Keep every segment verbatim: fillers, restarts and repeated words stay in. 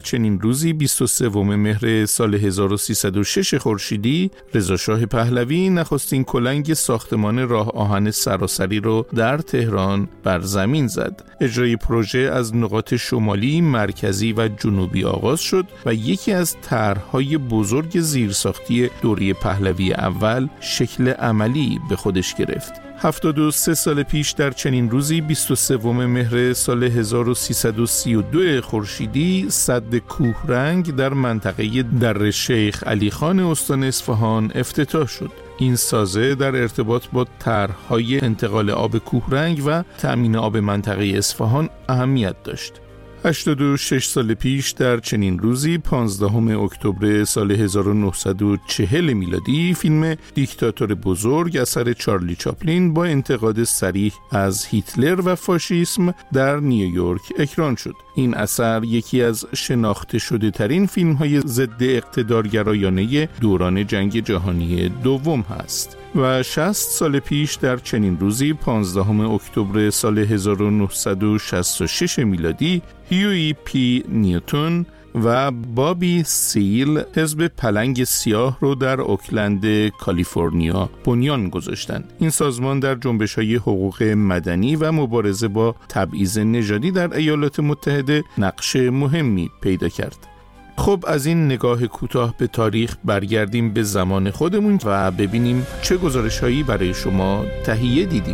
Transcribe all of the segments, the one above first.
چنین روزی بیست و سوم مهر سال هزار و سیصد و شش خورشیدی رضا شاه پهلوی نخستین کلنگ ساختمان راه آهن سراسری رو در تهران بر زمین زد. اجرای پروژه از نقاط شمالی، مرکزی و جنوبی آغاز شد و یکی از طرح‌های بزرگ زیرساختی دوره پهلوی اول شکل عملی به خودش گرفت. هفتاد و سه سال پیش در چنین روزی بیست و سوم مهر سال هزار و سیصد و سی و دو خورشیدی سد کوهرنگ در منطقه در شیخ علی خان استان اصفهان افتتاح شد. این سازه در ارتباط با طرح‌های انتقال آب کوهرنگ و تأمین آب منطقه اصفهان اهمیت داشت. هشتاد و شش سال پیش در چنین روزی پانزدهم اکتبر سال هزار و نهصد و چهل میلادی فیلم دیکتاتور بزرگ اثر چارلی چاپلین با انتقاد صریح از هیتلر و فاشیسم در نیویورک اکران شد. این اثر یکی از شناخته شده ترین فیلم های ضد اقتدارگرایانه دوران جنگ جهانی دوم هست. و شصت سال پیش در چنین روزی پانزدهم اکتبر سال هزار و نهصد و شصت و شش میلادی هیوی پی نیوتن و بابی سیل حزب پلنگ سیاه رو در اوکلند کالیفرنیا بنیان گذاشتند. این سازمان در جنبش‌های حقوق مدنی و مبارزه با تبعیض نژادی در ایالات متحده نقش مهمی پیدا کرد. خب از این نگاه کوتاه به تاریخ برگردیم به زمان خودمون و ببینیم چه گزارش‌هایی برای شما تهیه دیدیم.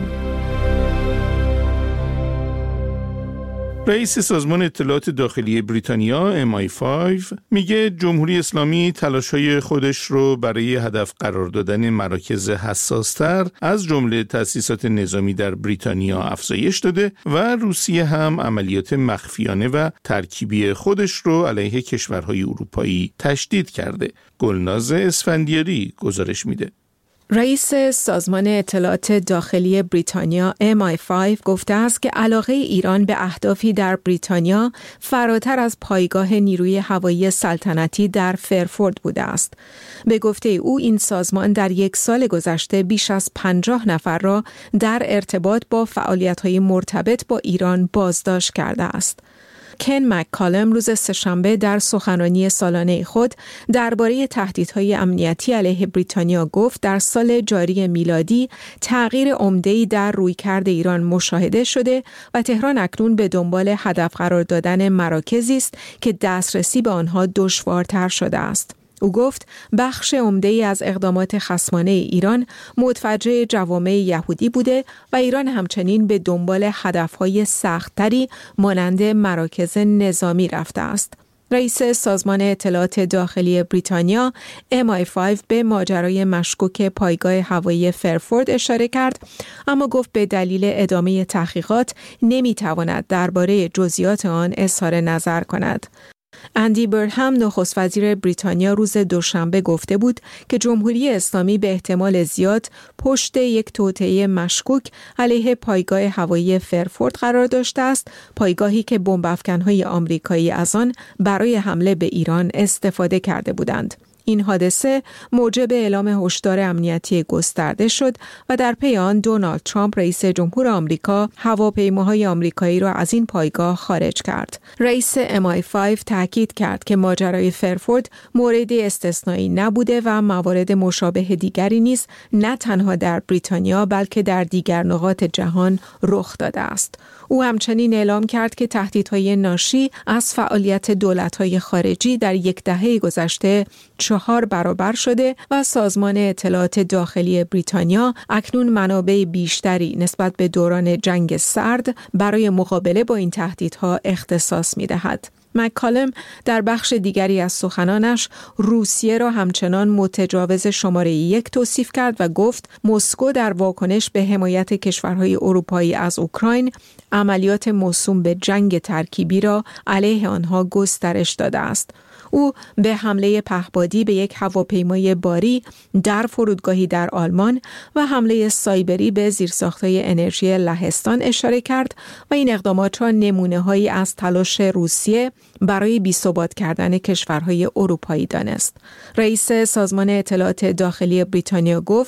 رئیس سازمان اطلاعات داخلی بریتانیا ام آی پنج میگه جمهوری اسلامی تلاش‌های خودش رو برای هدف قرار دادن مراکز حساس‌تر از جمله تأسیسات نظامی در بریتانیا افزایش داده و روسیه هم عملیات مخفیانه و ترکیبی خودش رو علیه کشورهای اروپایی تشدید کرده. گلناز اسفندیاری گزارش میده. رئیس سازمان اطلاعات داخلی بریتانیا ام آی پنج گفته است که علاقه ایران به اهدافی در بریتانیا فراتر از پایگاه نیروی هوایی سلطنتی در فرفورد بوده است. به گفته او این سازمان در یک سال گذشته بیش از پنجاه نفر را در ارتباط با فعالیت‌های مرتبط با ایران بازداشت کرده است. کن مک‌کالم روز سه‌شنبه در سخنرانی سالانه خود درباره تهدیدهای امنیتی علیه بریتانیا گفت در سال جاری میلادی تغییر عمده‌ای در رویکرد ایران مشاهده شده و تهران اکنون به دنبال هدف قرار دادن مراکزی است که دسترسی به آنها دشوارتر شده است. او گفت بخش عمده‌ای از اقدامات خصمانه ایران متوجه جوامع یهودی بوده و ایران همچنین به دنبال هدف‌های سخت‌تری مانند مراکز نظامی رفته است. رئیس سازمان اطلاعات داخلی بریتانیا ام آی پنج به ماجرای مشکوک پایگاه هوایی فرفورد اشاره کرد، اما گفت به دلیل ادامه تحقیقات نمی‌تواند درباره جزئیات آن اظهار نظر کند. اندی برهم نخست وزیر بریتانیا روز دوشنبه گفته بود که جمهوری اسلامی به احتمال زیاد پشت یک توطئه مشکوک علیه پایگاه هوایی فرفورد قرار داشته است، پایگاهی که بمب‌افکن‌های آمریکایی از آن برای حمله به ایران استفاده کرده بودند. این حادثه موجب اعلام هشدار امنیتی گسترده شد و در پی آن دونالد ترامپ رئیس جمهور آمریکا هواپیماهای آمریکایی را از این پایگاه خارج کرد. رئیس ام آی پنج تاکید کرد که ماجرای فرفورد مورد استثنایی نبوده و موارد مشابه دیگری نیز نه تنها در بریتانیا بلکه در دیگر نقاط جهان رخ داده است. او همچنین اعلام کرد که تهدیدهای ناشی از فعالیت دولت‌های خارجی در یک دهه گذشته چهار برابر شده و سازمان اطلاعات داخلی بریتانیا اکنون منابع بیشتری نسبت به دوران جنگ سرد برای مقابله با این تهدیدها اختصاص می‌دهد. مک‌کالم در بخش دیگری از سخنانش روسیه را همچنان متجاوز شماره یک توصیف کرد و گفت مسکو در واکنش به حمایت کشورهای اروپایی از اوکراین عملیات موسوم به جنگ ترکیبی را علیه آنها گسترش داده است. او به حمله پهپادی به یک هواپیمای باری در فرودگاهی در آلمان و حمله سایبری به زیرساخت‌های انرژی لهستان اشاره کرد و این اقدامات را نمونه‌هایی از تلاش روسیه برای بی‌ثبات کردن کشورهای اروپایی دانست. رئیس سازمان اطلاعات داخلی بریتانیا گفت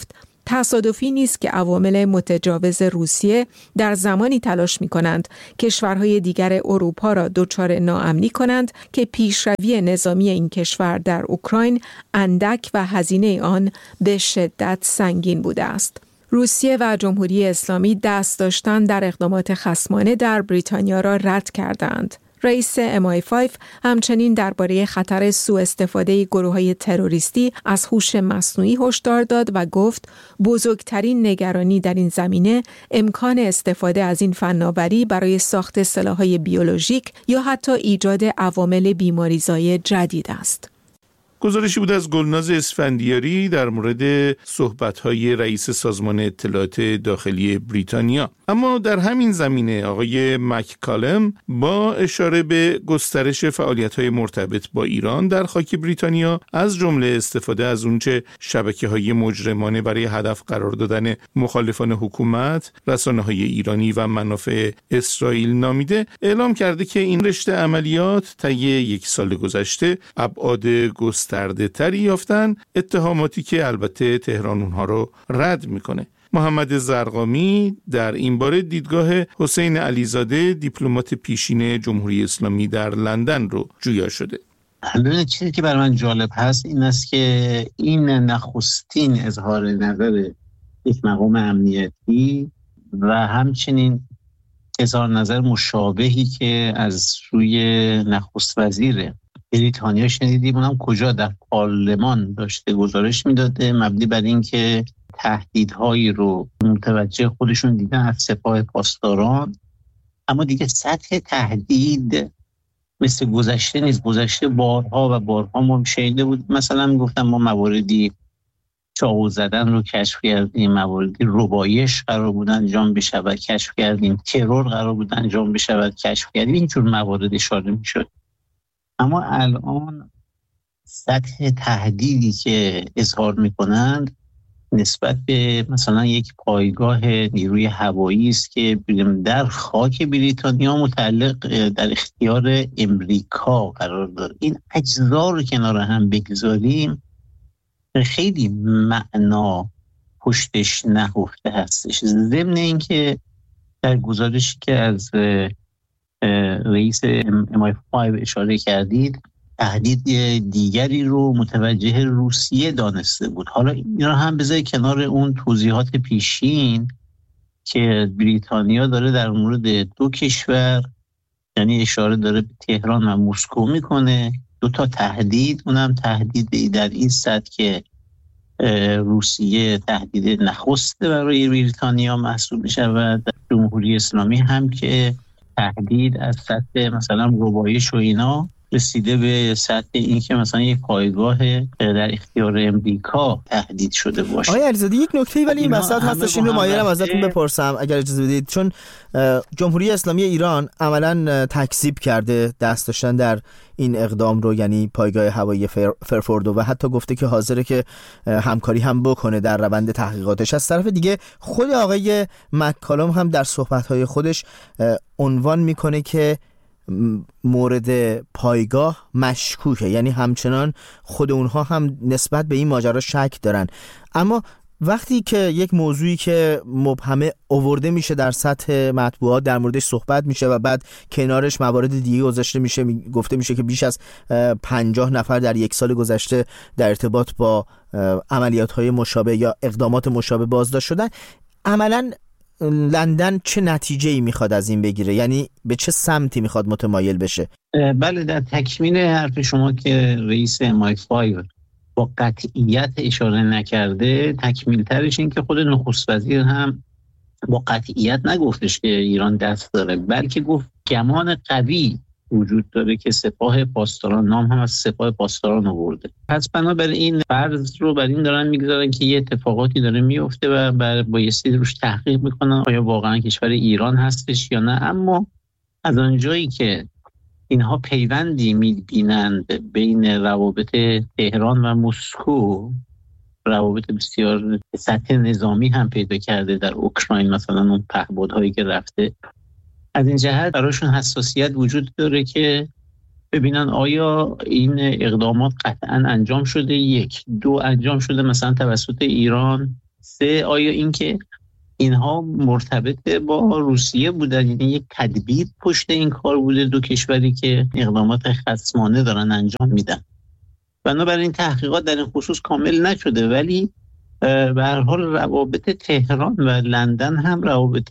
تصادفی نیست که عوامل متجاوز روسیه در زمانی تلاش می‌کنند کشورهای دیگر اروپا را دچار ناامنی کنند که پیشروی نظامی این کشور در اوکراین اندک و هزینه آن به شدت سنگین بوده است. روسیه و جمهوری اسلامی دست داشتن در اقدامات خصمانه در بریتانیا را رد کردند. رئیس ام آی پنج همچنین درباره خطر سوء استفاده گروه‌های تروریستی از هوش مصنوعی هشدار داد و گفت بزرگترین نگرانی در این زمینه امکان استفاده از این فناوری برای ساخت سلاح‌های بیولوژیک یا حتی ایجاد عوامل بیماریزای جدید است. گزارشی بود از گلناز اسفندیاری در مورد صحبت‌های رئیس سازمان اطلاعات داخلی بریتانیا. اما در همین زمینه آقای مک‌کالم با اشاره به گسترش فعالیت‌های مرتبط با ایران در خاک بریتانیا، از جمله استفاده از اونچه شبکه‌های مجرمانه برای هدف قرار دادن مخالفان حکومت، رسانه‌های ایرانی و منافع اسرائیل نامیده، اعلام کرده که این رشته عملیات طی یک سال گذشته ابعاد گسترده تری یافتن، اتهاماتی که البته تهران اونها رو رد میکنه. محمد زرقامی در این باره دیدگاه حسین علیزاده دیپلمات پیشین جمهوری اسلامی در لندن رو جویا شده. ببینید چیزی که برای من جالب هست این است که این نخستین اظهار نظر یک مقام امنیتی و همچنین اظهار نظر مشابهی که از سوی نخست وزیر بریتانیا شنیدیم، اونم کجا در پارلمان داشته گزارش میداده مبنی بر این که تهدیدهایی رو متوجه خودشون دیدن از سپاه پاسداران، اما دیگه سطح تهدید مثل گذشته نیست. گذشته بارها و بارها ما شنیده بود، مثلا گفتم ما مواردی چاقو زدن رو کشف کردیم، مواردی ربایش قرار بود انجام بشود کشف کردیم، ترور قرار بود انجام بشود کشف کردیم، اینجور موارد اشاره میشد. اما الان سطح تهدیدی که اظهار میکنند نسبت به مثلا یک پایگاه نیروی هوایی است که در خاک بریتانیا متعلق در اختیار امریکا قرار داره. این اجزا رو کنار هم بگذاریم خیلی معنا پشتش نهفته هستش. ضمن این که در گزارشی که از رئیس ام آی پنج اشاره کردید، تهدید دیگری رو متوجه روسیه دانسته بود. حالا این رو هم بذاری کنار اون توضیحات پیشین که بریتانیا داره در مورد دو کشور، یعنی اشاره داره به تهران و مسکو میکنه، دو تا تهدید، اونم تهدید در این سطح که روسیه تهدید نخسته برای بریتانیا محسوب میشه و در جمهوری اسلامی هم که تهدید از سطح مثلا ربایش و اینا رسیده به سطح این که مثلا یک پایگاه در اختیار امریکا تهدید شده باشه. آقای علیزاده یک نکته ولی این وسط هستش، اینو مایلم ازتون بپرسم اگر اجازه بدید، چون جمهوری اسلامی ایران عملاً تکذیب کرده دست داشتن در این اقدام رو، یعنی پایگاه هوایی فرفوردو، و حتی گفته که حاضره که همکاری هم بکنه در روند تحقیقاتش. از طرف دیگه خود آقای مک‌کالم هم در صحبت‌های خودش عنوان میکنه که مورد پایگاه مشکوکه، یعنی همچنان خود اونها هم نسبت به این ماجرا شک دارن. اما وقتی که یک موضوعی که مبهمه آورده میشه در سطح مطبوعات در موردش صحبت میشه و بعد کنارش موارد دیگه گذاشته میشه، گفته میشه که بیش از پنجاه نفر در یک سال گذشته در ارتباط با عملیات‌های مشابه یا اقدامات مشابه بازداشت شدن، عملاً لندن چه نتیجه‌ای میخواد از این بگیره؟ یعنی به چه سمتی میخواد متمایل بشه؟ بله، در تکمیل حرف شما که رئیس ام آی پنج با قطعیت اشاره نکرده، تکمیل ترش این که خود نخست وزیر هم با قطعیت نگفتش که ایران دست داره، بلکه گفت گمان قوی وجود داره که سپاه پاسداران، نام هم از سپاه پاسداران آورده. پس بنابراین فرض رو بر این دارن میگذارن که یه اتفاقاتی داره میفته و بر بایستی روش تحقیق میکنن آیا واقعا کشور ایران هستش یا نه. اما از آنجایی که اینها پیوندی میبینند بین روابط تهران و مسکو، روابط بسیار سطح نظامی هم پیدا کرده در اوکراین، مثلا اون پهپادهایی که رفته، از این جهت براشون حساسیت وجود داره که ببینن آیا این اقدامات قطعا انجام شده، یک دو انجام شده مثلا توسط ایران، سه، آیا اینکه اینها مرتبط با روسیه بودن، یعنی یک تدبیر پشت این کار بوده دو کشوری که اقدامات خصمانه دارن انجام میدن. بنابراین تحقیقات در این خصوص کامل نشده، ولی به هر حال روابط تهران و لندن هم روابط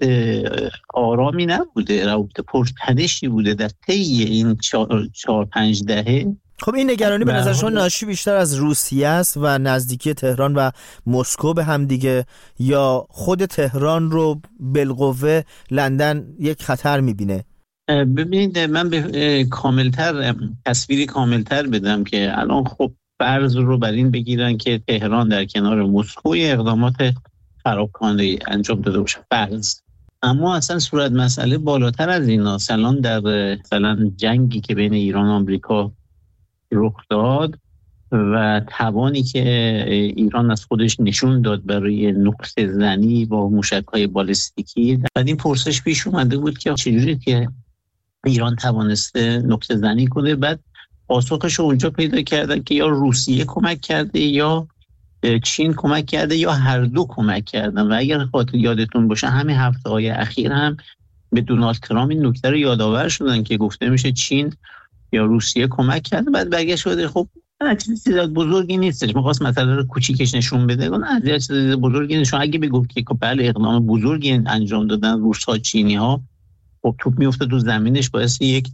آرامی نبوده، روابط پرتنشی بوده در طی این چهار, چهار پنج دهه. خب این نگرانی به نظر شما ناشی بیشتر از روسیه است و نزدیکی تهران و مسکو به هم دیگه، یا خود تهران رو بالقوه لندن یک خطر میبینه؟ ببینید من به کاملتر تصویری کاملتر بدم که الان خب فرض رو بر این بگیرن که تهران در کنار مسکو اقدامات خرابکارانه انجام داده باشه، فرض. اما اصلا صورت مسئله بالاتر از اینا. الان در مثلا جنگی که بین ایران و آمریکا رخ داد و توانی که ایران از خودش نشون داد برای نقطه زنی با موشک‌های بالستیکی، بعد این پرسش پیش اومده بود که چجوری که ایران توانسته نقطه زنی کنه. بعد پاسخش رو اونجا پیدا کردن که یا روسیه کمک کرده یا چین کمک کرده یا هر دو کمک کردن. و اگر خاطر یادتون باشه همین هفته‌های اخیر هم به دونالد ترامپ این نکته رو یادآور شدن که گفته میشه چین یا روسیه کمک کرده. بعد برگشت شده خب نه چیزی بزرگی نیستش، می‌خواست مثلا رو کوچیکش نشون بده. نه چیزی بزرگی نشون. اگه بگفت که بله اقدام بزرگی انجام دادن روس‌ها چینی‌ها، خب توپ میفته تو زمینش، باعث یک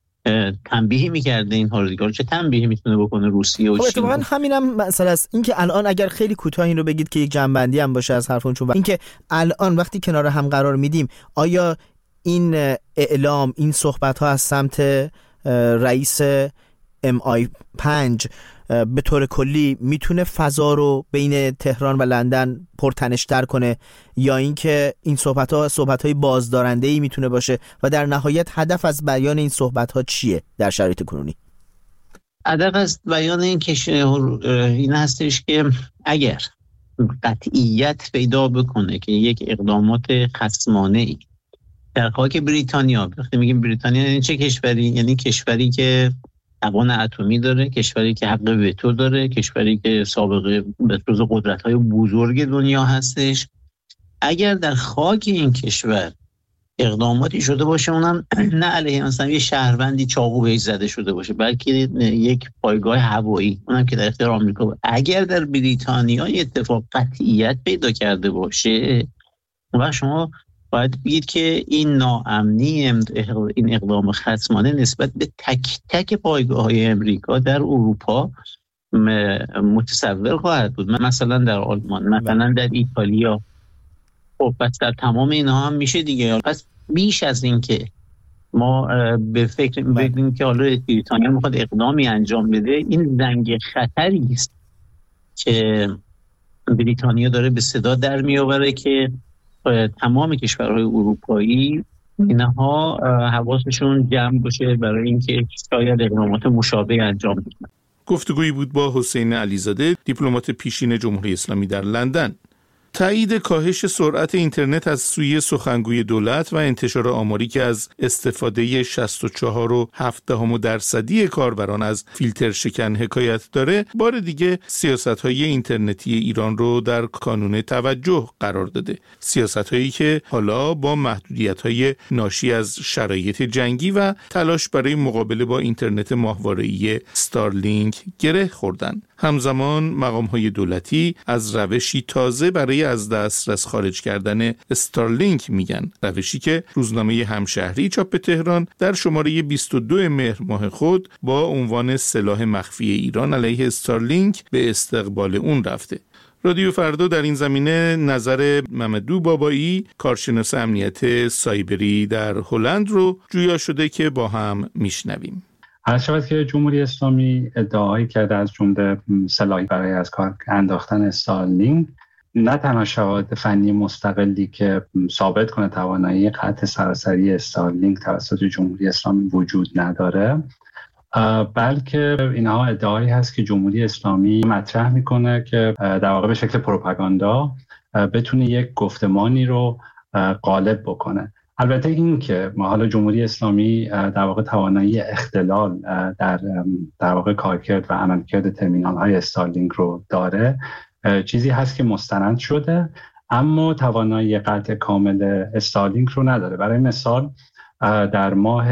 تنبیهی می‌کرده اینها رو دیگه. چه تنبیهی میتونه بکنه روسیه و چین؟ خب اتفاقا همینم مسئله است. اینکه الان اگر خیلی کوتاه این رو بگید که یک جنبندی هم باشه از حرفون، چون اینکه الان وقتی کنار هم قرار میدیم، آیا این اعلام، این صحبت‌ها از سمت رئیس ام آی پنج به طور کلی میتونه فضا رو بین تهران و لندن پرتنش‌تر کنه، یا اینکه این صحبت‌ها صحبت‌های بازدارنده‌ای میتونه باشه و در نهایت هدف از بیان این صحبت‌ها چیه در شرایط کنونی؟ هدف از بیان این که این هستش که اگر قطعیت پیدا بکنه که یک اقدامات خصمانه‌ای در خاک بریتانیا، وقتی میگیم بریتانیا یعنی چه کشوری؟ یعنی کشوری که توان اتمی داره، کشوری که حق وتو داره، کشوری که سابقه به جزو قدرت‌های بزرگ دنیا هستش. اگر در خاک این کشور اقداماتی شده باشه، اونم نه علیه مثلا یه شهروندی چاقو بهش زده شده باشه، بلکه یک پایگاه هوایی، اونم که در اختیار آمریکا باشه، اگر در بریتانیا اتفاق قطعیت پیدا کرده باشه، و شما باید بگید که این ناامنی، این اقدام خصمانه نسبت به تک تک پایگاه‌های امریکا در اروپا متصور خواهد بود. مثلا در آلمان، مثلا در ایتالیا. خب پس در تمام اینها هم میشه دیگه. پس بیش از این که ما به فکر بگیم که حالا بریتانیا میخواد اقدامی انجام بده، این زنگ خطری است که بریتانیا داره به صدا در میآوره که تمام کشورهای اروپایی اینها حواسشون جمع باشه برای اینکه شاید اقدامات مشابه انجام بدن. گفتگویی بود با حسین علیزاده، دیپلمات پیشین جمهوری اسلامی در لندن. تایید کاهش سرعت اینترنت از سوی سخنگوی دولت و انتشار آماری که از استفاده شصت و چهار و هفت دهم درصدی کاربران از فیلتر شکن حکایت داره، بار دیگه سیاست‌های اینترنتی ایران رو در کانون توجه قرار داده. سیاست‌هایی که حالا با محدودیت‌های ناشی از شرایط جنگی و تلاش برای مقابله با اینترنت ماهواره‌ای استارلینک گره خوردن. همزمان مقام‌های دولتی از روشی تازه برای از دسترس خارج کردن استارلینک میگن، روشی که روزنامه همشهری چاپ تهران در شماره بیست و دو مهر ماه خود با عنوان سلاح مخفی ایران علیه استارلینک به استقبال اون رفته. رادیو فردا در این زمینه نظر ممدو بابایی، کارشناس امنیت سایبری در هلند رو جویا شده که با هم میشنویم. هر شود که جمهوری اسلامی ادعایی کرده از جمله سلاحی برای از کار انداختن استارلینک، نه تنها شواهد فنی مستقلی که ثابت کنه توانایی قطع سراسری استارلینک توسط جمهوری اسلامی وجود نداره، بلکه اینها ادعایی هست که جمهوری اسلامی مطرح میکنه که در واقع به شکل پروپاگاندا بتونه یک گفتمانی رو غالب بکنه. البته این که ما حالا جمهوری اسلامی در واقع توانایی اختلال در در واقع کارکرد و عملکرد ترمینال‌های استارلینک رو داره، چیزی هست که مستند شده، اما توانایی قطع کامل استارلینک رو نداره. برای مثال در ماه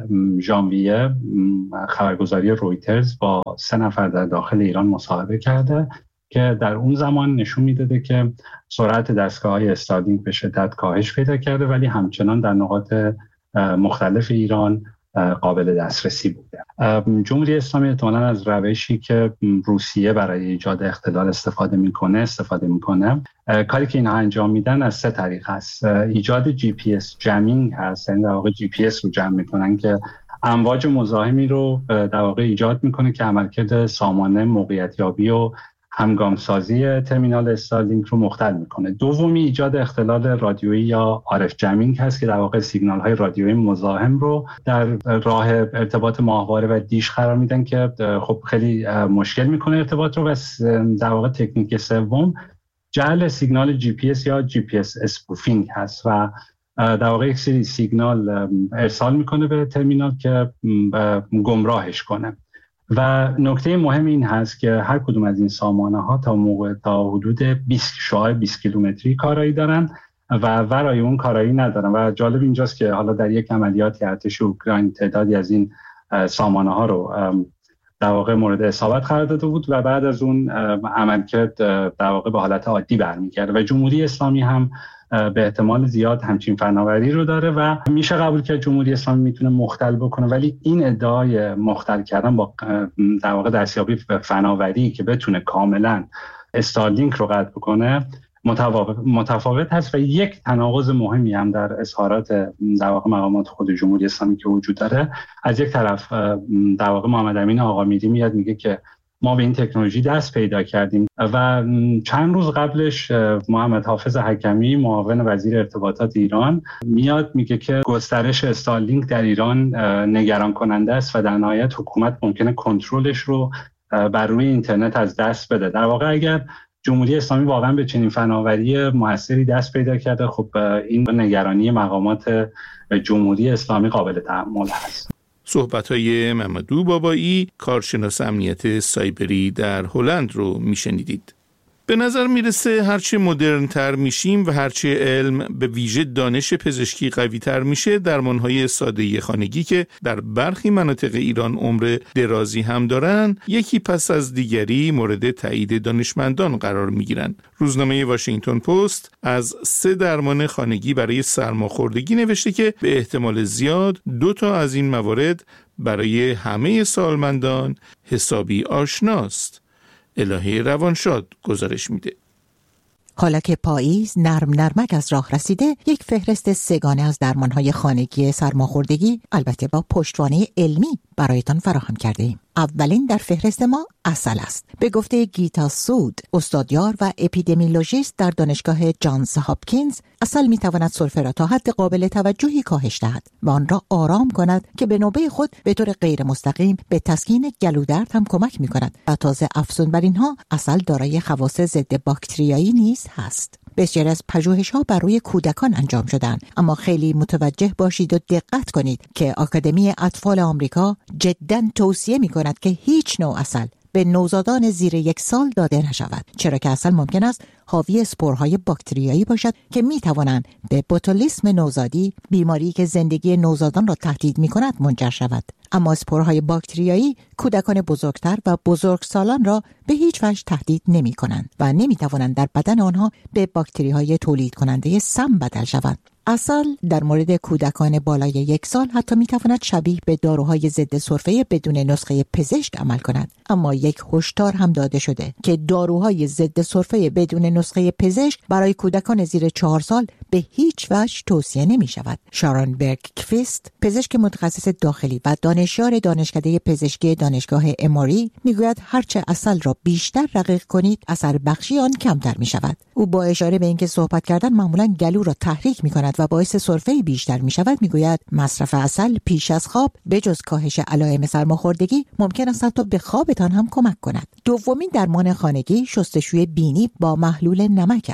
ژانویه خبرگزاری رویترز با سه نفر در داخل ایران مصاحبه کرده که در اون زمان نشون میداده که سرعت دستگاه‌های استارلینک به شدت کاهش پیدا کرده، ولی همچنان در نقاط مختلف ایران قابل دسترسی بوده. جمهوری اسلامی احتمالاً از روشی که روسیه برای ایجاد اختلال استفاده میکنه استفاده میکنه. کاری که اینها انجام میدن از سه طریق هست. ایجاد جی پی اس جمینگ هست، یعنی در واقع جی پی اس رو جمع میکنن که امواج مزاحمی رو در واقع ایجاد میکنه که عملکرد سامانه موقعیت‌یابی و همگامسازی ترمینال استارلینک رو مختل میکنه. دومی ایجاد اختلال رادیویی یا آر اف جمینگ هست که در واقع سیگنال های رادیویی مزاحم رو در راه ارتباط ماهواره و دیش قرار میدن که خب خیلی مشکل میکنه ارتباط رو. و در واقع تکنیک سوم جعل سیگنال جی پی اس یا جی پی اس اسپوفینگ هست و در واقع یک سری سیگنال ارسال میکنه به ترمینال که گمراهش کنه. و نکته مهم این هست که هر کدوم از این سامانه ها تا موقع تا حدود بیست شعاع بیست کیلومتری کارایی دارن و ورای اون کارایی ندارن. و جالب اینجاست که حالا در یک عملیات ارتش اوکراین تعدادی از این سامانه ها رو در واقع مورد اصابت قرار داده بود و بعد از اون عملکرد در واقع به حالت عادی برمیگرده. و جمهوری اسلامی هم به احتمال زیاد همچین فناوری رو داره و میشه قبول کرد جمهوری اسلامی میتونه مختل بکنه، ولی این ادعای مختل کردن با در واقع دستیابی به فناوری که بتونه کاملا استارلینک رو قطع بکنه متفاوت هست. و یک تناقض مهمی هم در اظهارات در واقع مقامات خود جمهوری اسلامی که وجود داره. از یک طرف در واقع محمد امین آقامیری میاد میگه که ما به این تکنولوژی دست پیدا کردیم و چند روز قبلش محمد حافظ حکمی معاون وزیر ارتباطات ایران میاد میگه که گسترش استارلینک در ایران نگران کننده است و در نهایت حکومت ممکنه کنترلش رو بر روی اینترنت از دست بده. در واقع اگر جمهوری اسلامی واقعا به چنین فناوری موثری دست پیدا کرده، خب این نگرانی مقامات جمهوری اسلامی قابل تحمل هست. صحبت‌های ممدو بابایی، کارشناس امنیت سایبری در هلند رو میشنیدید. به نظر میرسه هرچی مدرن‌تر میشیم و هرچی علم به ویژه دانش پزشکی قوی‌تر میشه، درمان‌های ساده خانگی که در برخی مناطق ایران عمر درازی هم دارن، یکی پس از دیگری مورد تایید دانشمندان قرار میگیرن. روزنامه واشنگتن پست از سه درمان خانگی برای سرماخوردگی نوشته که به احتمال زیاد دو تا از این موارد برای همه سالمندان حسابی آشناست. الهه روانشاد گزارش میده. حالا که پاییز نرم نرمک از راه رسیده، یک فهرست سگانه از درمانهای خانگی سرماخوردگی البته با پشتوانه علمی برایتان فراهم کرده ایم. اولین در فهرست ما عسل است. به گفته گیتا سود، استادیار و اپیدمیولوژیست در دانشگاه جانز هاپکینز، عسل میتواند سرفه را تا حد قابل توجهی کاهش دهد و آن را آرام کند که به نوبه خود به طور غیر مستقیم به تسکین گلودرد هم کمک میکند. و تازه افزون بر اینها، عسل دارای خواص ضد باکتریایی نیز هست. بسیاری از پژوهش‌ها بر روی کودکان انجام شدند، اما خیلی متوجه باشید و دقت کنید که آکادمی اطفال آمریکا جداً توصیه می‌کند که هیچ نوع عسل به نوزادان زیر یک سال داده نشود، چرا که عسل ممکن است حاوی اسپورهای باکتریایی باشد که می توانند به بوتولیسم نوزادی، بیماری که زندگی نوزادان را تهدید می کند، منجر شود. اما اسپورهای باکتریایی کودکان بزرگتر و بزرگسالان را به هیچ وجه تهدید نمی کنند و نمی توانند در بدن آنها به باکتریهای تولید کننده سم بدل شوند. عسل در مورد کودکان بالای یک سال حتی می تواند شبیه به داروهای ضد سرفه بدون نسخه پزشک عمل کند، اما یک هشدار هم داده شده که داروهای ضد سرفه بدون نسخه پزشک برای کودکان زیر چهار سال به هیچ وجه توصیه نمی شود. شارون برگکویست، پزشک متخصص داخلی و دانشیار دانشکده پزشکی دانشگاه اماری، میگوید هرچه عسل را بیشتر رقیق کنید، اثر بخشی آن کمتر می شود. او با اشاره به اینکه صحبت کردن معمولا گلو را تحریک می کند و باعث سرفه بیشتر می شود، میگوید مصرف عسل پیش از خواب به جز کاهش علائم سرماخوردگی ممکن است حتی به خوابتان هم کمک کند. دومین درمان خانگی شستشوی بینی با محلول نمک است.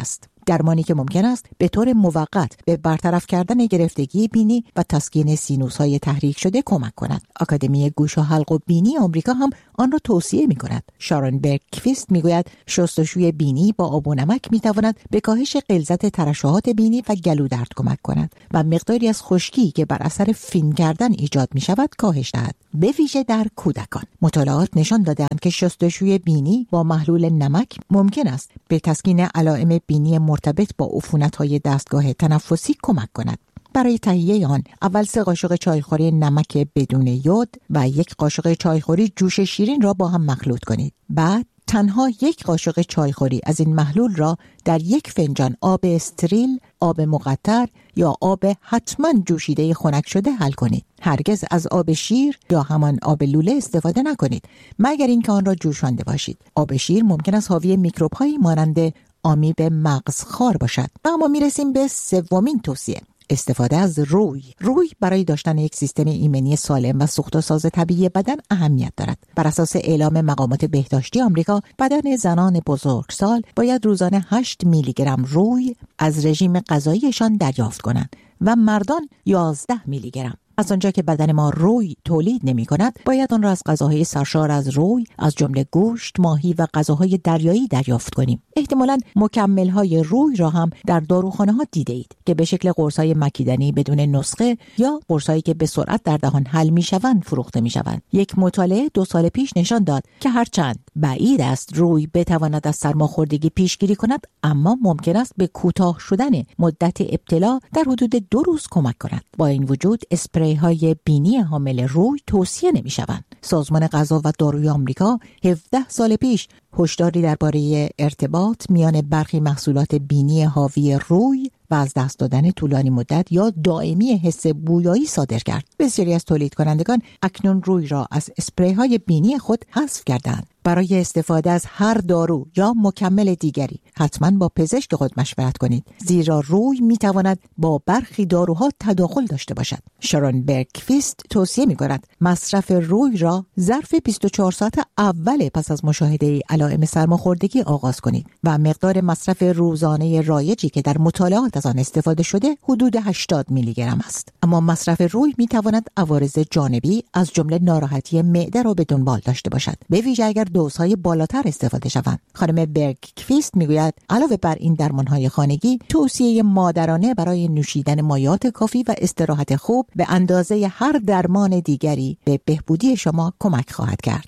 درمانی که ممکن است به طور موقت به برطرف کردن گرفتگی بینی و تسکین سینوس‌های تحریک شده کمک کند. آکادمی گوش و حلق و بینی آمریکا هم آن را توصیه می‌کند. شارون برگکویست می‌گوید شستشوی بینی با آب و نمک می‌تواند به کاهش غلظت ترشحات بینی و گلو درد کمک کند و مقداری از خشکی که بر اثر فین کردن ایجاد می‌شود کاهش دهد، به ویژه در کودکان. مطالعات نشان داده‌اند که شستشوی بینی با محلول نمک ممکن است به تسکین علائم بینی مرتبط با عفونت‌های دستگاه تنفسی کمک کند. برای تهیه آن اول سه قاشق چایخوری نمک بدون یود و یک قاشق چایخوری جوش شیرین را با هم مخلوط کنید. بعد تنها یک قاشق چایخوری از این محلول را در یک فنجان آب استریل، آب مقطر یا آب حتما جوشیده خنک شده حل کنید. هرگز از آب شیر یا همان آب لوله استفاده نکنید مگر اینکه آن را جوشانده باشید. آب شیر ممکن است حاوی میکروب‌هایی مانند آمیب مغزخوار باشد. اما میرسیم به سومین توصیه: استفاده از روی. روی برای داشتن یک سیستم ایمنی سالم و سوخت و ساز طبیعی بدن اهمیت دارد. بر اساس اعلام مقامات بهداشتی آمریکا، بدن زنان بزرگسال باید روزانه هشت میلی گرم روی از رژیم غذاییشان دریافت کنند و مردان یازده میلی گرم. از آنجا که بدن ما روی تولید نمی کند، باید آن را از غذاهای سرشار از روی از جمله گوشت، ماهی و غذاهای دریایی دریافت کنیم. احتمالاً مکمل‌های روی را هم در داروخانه‌ها دیده اید که به شکل قرص‌های مکیدنی بدون نسخه یا قرص‌هایی که به سرعت در دهان حل می‌شوند فروخته می‌شوند. یک مطالعه دو سال پیش نشان داد که هرچند بعید است روی بتواند از سرماخوردگی پیشگیری کند، اما ممکن است به کوتاه شدن مدت ابتلا در حدود دو روز کمک کند. با این وجود اسپری های بینی حامل روی توصیه نمی شوند. سازمان غذا و داروی آمریکا هفده سال پیش هشداری درباره ارتباط میان برخی محصولات بینی حاوی روی و از دست دادن طولانی مدت یا دائمی حس بویایی صادر کرد. بسیاری از تولید کنندگان اکنون روی را از اسپری های بینی خود حذف کردند. برای استفاده از هر دارو یا مکمل دیگری حتما با پزشک خود مشورت کنید، زیرا روی میتواند با برخی داروها تداخل داشته باشد. شارون برگکویست توصیه می‌کند مصرف روی را ظرف بیست و چهار ساعت اول پس از مشاهده علائم سرماخوردگی آغاز کنید و مقدار مصرف روزانه رایجی که در مطالعات از آن استفاده شده حدود هشتاد میلی گرم است. اما مصرف روی میتواند عوارض جانبی از جمله ناراحتی معده را به دنبال داشته باشد، به ویژه اگر دوزهای بالاتر استفاده شوند. خانم برگکویست میگوید علاوه بر این درمانهای خانگی، توصیه مادرانه برای نوشیدن مایعات کافی و استراحت خوب به اندازه هر درمان دیگری به بهبودی شما کمک خواهد کرد.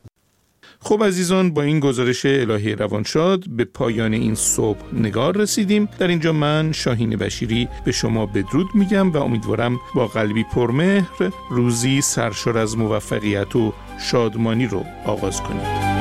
خب عزیزان، با این گزارش الهی روانشاد به پایان این صبح نگار رسیدیم. در اینجا من شاهین بشیری به شما بدرود میگم و امیدوارم با قلبی پرمهر روزی سرشار از موفقیت و شادمانی رو آغاز کنید.